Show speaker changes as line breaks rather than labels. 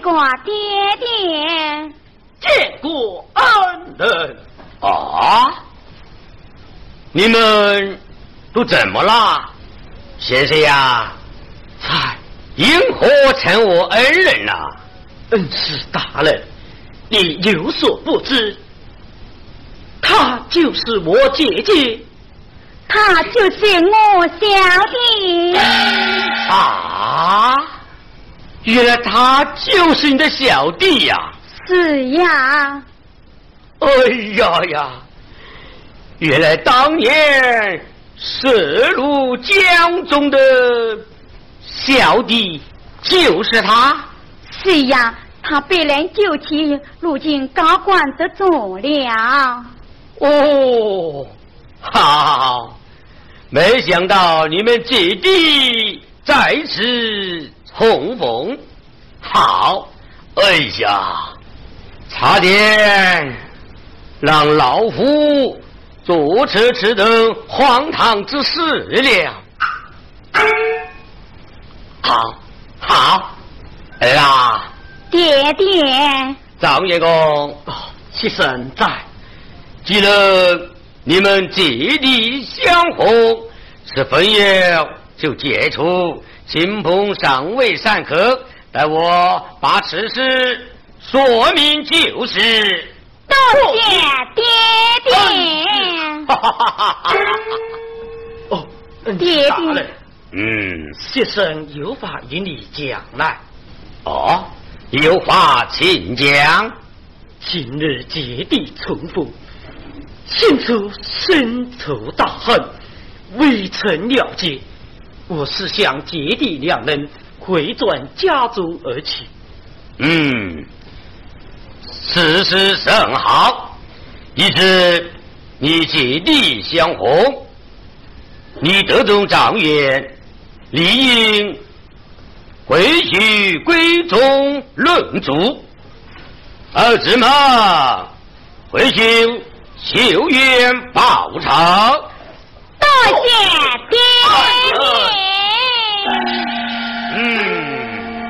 过爹爹，
见过恩人。
啊！你们都怎么了？先生呀，因何称我恩人呐？
恩师大人，你有所不知，她就是我姐姐，
她就是我小弟。
啊！原来他就是你的小弟呀！
是呀。
哎呀呀！原来当年射入江中的小弟就是他。
是呀，他被人救起，如今高官得做了。
哦，好，没想到你们姐弟在此重逢。好，哎呀，差点让老夫做此等荒唐之事了。好，好，儿啊，
爹爹，
张员公，
妾身在。
既然你们姐弟相逢，此婚约就解除。亲朋尚未散客，待我把此事说明就是。
多谢爹爹。
哦，
爹
爹，
妾
身有法与你讲来。
哦，有话请讲。
今日姐弟重逢，现出深仇大恨，未曾了结。我是向姐弟两人回转家族而去。
此事甚好，一是你姐弟相逢，你得中状元，理应回去归宗论祖。儿子们，回去求冤报仇。
多谢爹爹。